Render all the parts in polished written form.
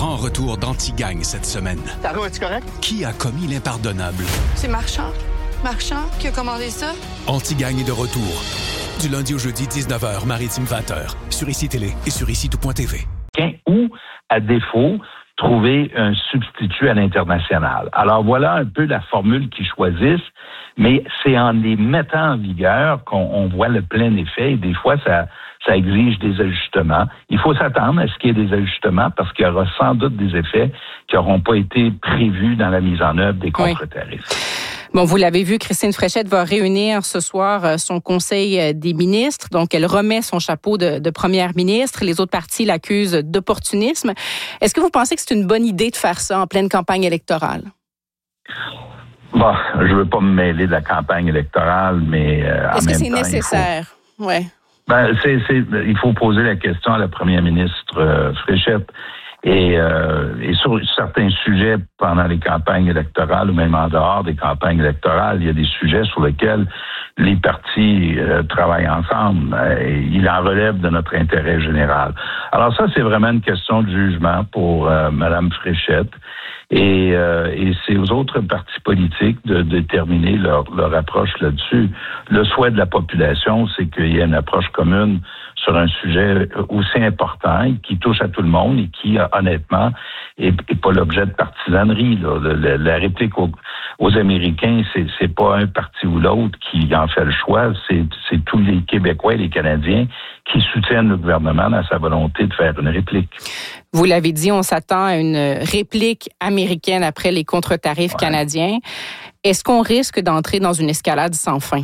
grand retour d'Antigagne cette semaine. Taro, es-tu correct? Qui a commis l'impardonnable? C'est Marchand. Marchand qui a commandé ça? Antigagne est de retour. Du lundi au jeudi, 19h, Maritime 20h. Sur ICI Télé et sur ICI-tout.tv. Ou, à défaut, trouver un substitut à l'international. Alors, voilà un peu la formule qu'ils choisissent, mais c'est en les mettant en vigueur qu'on voit le plein effet et des fois, ça exige des ajustements. Il faut s'attendre à ce qu'il y ait des ajustements parce qu'il y aura sans doute des effets qui n'auront pas été prévus dans la mise en œuvre des contre-tarifs. Oui. Bon, vous l'avez vu, Christine Fréchette va réunir ce soir son conseil des ministres. Donc, elle remet son chapeau de première ministre. Les autres partis l'accusent d'opportunisme. Est-ce que vous pensez que c'est une bonne idée de faire ça en pleine campagne électorale? Bon, je ne veux pas me mêler de la campagne électorale, mais est-ce que c'est nécessaire? Oui. Il faut poser la question à la première ministre Fréchette. Et sur certains sujets pendant les campagnes électorales ou même en dehors des campagnes électorales, il y a des sujets sur lesquels les partis travaillent ensemble. Il en relève de notre intérêt général. Alors ça, c'est vraiment une question de jugement pour Mme Fréchette. Et c'est aux autres partis politiques de déterminer leur approche là-dessus. Le souhait de la population, c'est qu'il y ait une approche commune sur un sujet aussi important et qui touche à tout le monde et qui, honnêtement, est pas l'objet de partisanerie. Là. La réplique aux Américains, c'est pas un parti ou l'autre qui en fait le choix, c'est tous les Québécois et les Canadiens qui soutiennent le gouvernement dans sa volonté de faire une réplique. Vous l'avez dit, on s'attend à une réplique américaine après les contre-tarifs canadiens. Est-ce qu'on risque d'entrer dans une escalade sans fin?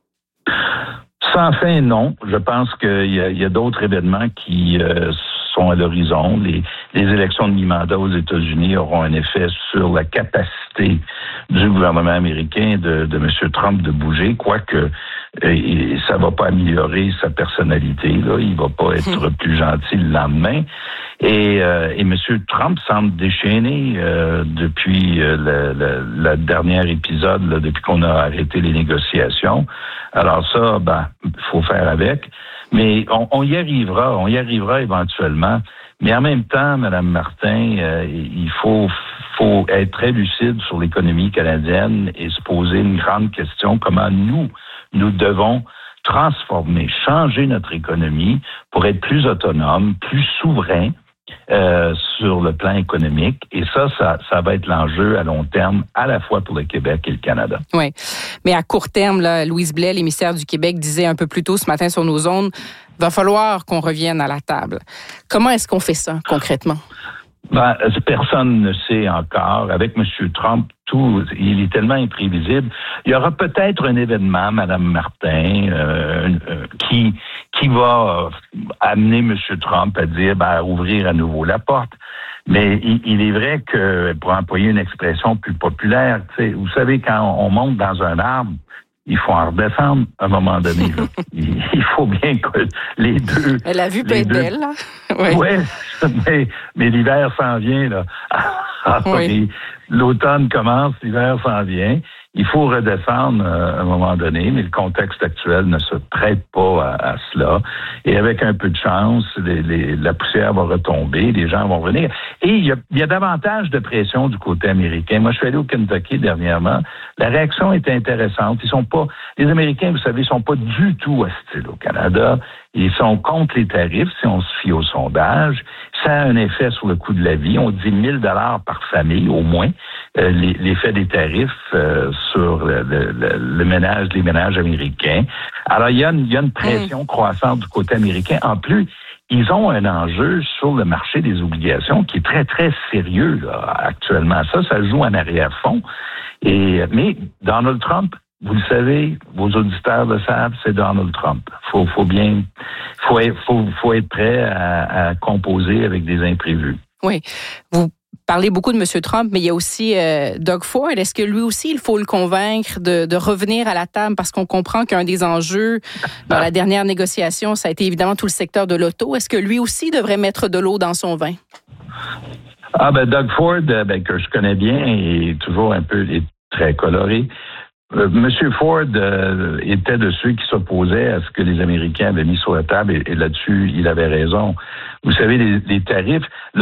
Sans fin, non. Je pense qu'il y a d'autres événements qui sont à l'horizon. Les élections de mi-mandat aux États-Unis auront un effet sur la capacité du gouvernement américain de M. Trump de bouger, quoique ça va pas améliorer sa personnalité. Là. Il va pas être plus gentil le lendemain. Et M. Trump semble déchaîné depuis le dernier épisode, là, depuis qu'on a arrêté les négociations. Alors ça, il faut faire avec. Mais on y arrivera éventuellement. Mais en même temps, Mme Martin, il faut être très lucide sur l'économie canadienne et se poser une grande question, comment nous devons transformer, changer notre économie pour être plus autonome, plus souverain sur le plan économique. Et ça va être l'enjeu à long terme, à la fois pour le Québec et le Canada. Oui. Mais à court terme, là, Louise Blais, l'émissaire du Québec, disait un peu plus tôt ce matin sur nos ondes, va falloir qu'on revienne à la table. Comment est-ce qu'on fait ça, concrètement? Personne ne sait encore. Avec M. Trump, il est tellement imprévisible. Il y aura peut-être un événement, Mme Martin, qui va amener M. Trump à dire, ouvrir à nouveau la porte. Mais il est vrai que, pour employer une expression plus populaire, vous savez, quand on monte dans un arbre, il faut en redescendre à un moment donné. Il faut bien que les deux... La vue peut être belle, là. Oui, mais l'hiver s'en vient, là. Oui. L'automne commence, l'hiver s'en vient. Il faut redescendre à un moment donné, mais le contexte actuel ne se prête pas à cela. Et avec un peu de chance, la poussière va retomber, les gens vont venir. Et il y a davantage de pression du côté américain. Moi, je suis allé au Kentucky dernièrement. La réaction était intéressante. Les Américains, vous savez, ils sont pas du tout hostiles au Canada. Ils sont contre les tarifs, si on se fie au sondage. Ça a un effet sur le coût de la vie. On dit 1 000 $ par famille, au moins, l'effet des tarifs sur les ménages américains. Alors, il y a une pression croissante du côté américain. En plus, ils ont un enjeu sur le marché des obligations qui est très, très sérieux là, actuellement. Ça joue en arrière-fond. Mais Donald Trump, vous le savez, vos auditeurs le savent, c'est Donald Trump. Faut être prêt à composer avec des imprévus. Oui. Vous parlez beaucoup de M. Trump, mais il y a aussi Doug Ford. Est-ce que lui aussi, il faut le convaincre de revenir à la table parce qu'on comprend qu'un des enjeux dans la dernière négociation, ça a été évidemment tout le secteur de l'auto. Est-ce que lui aussi devrait mettre de l'eau dans son vin? Doug Ford, que je connais bien, est toujours est très coloré. Monsieur Ford était de ceux qui s'opposaient à ce que les Américains avaient mis sur la table et là-dessus, il avait raison. Vous savez, les tarifs,